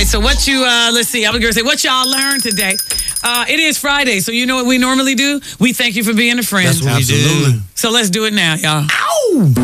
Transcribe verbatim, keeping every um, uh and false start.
right, so what you, uh, let's see, I was going to say, what y'all learned today? Uh, it is Friday, so you know what we normally do? We thank you for being a friend. That's what we do. So let's do it now, y'all. Ow!